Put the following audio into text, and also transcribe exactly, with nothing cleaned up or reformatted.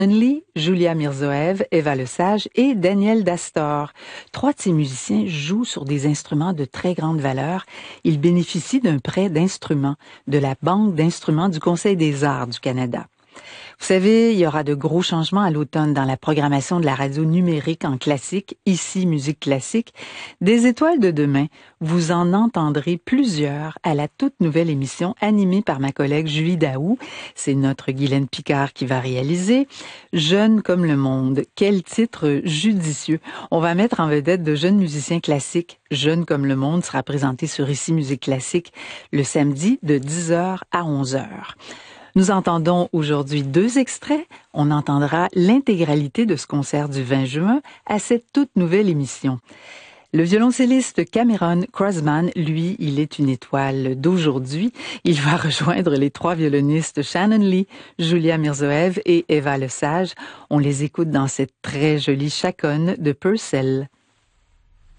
Lee, Julia Mirzoev, Eva Lesage et Daniel Dastor. Trois de ces musiciens jouent sur des instruments de très grande valeur. Ils bénéficient d'un prêt d'instruments de la Banque d'instruments du Conseil des arts du Canada. Vous savez, il y aura de gros changements à l'automne dans la programmation de la radio numérique en classique, ici Musique classique. Des étoiles de demain, vous en entendrez plusieurs à la toute nouvelle émission animée par ma collègue Julie Daou. C'est notre Guylaine Picard qui va réaliser. Jeune comme le monde, quel titre judicieux. On va mettre en vedette de jeunes musiciens classiques. Jeune comme le monde sera présenté sur ici Musique classique le samedi de dix heures à onze heures. Nous entendons aujourd'hui deux extraits. On entendra l'intégralité de ce concert du vingt juin à cette toute nouvelle émission. Le violoncelliste Cameron Crossman, lui, il est une étoile d'aujourd'hui. Il va rejoindre les trois violonistes Shannon Lee, Julia Mirzoev et Eva Lesage. On les écoute dans cette très jolie chaconne de Purcell.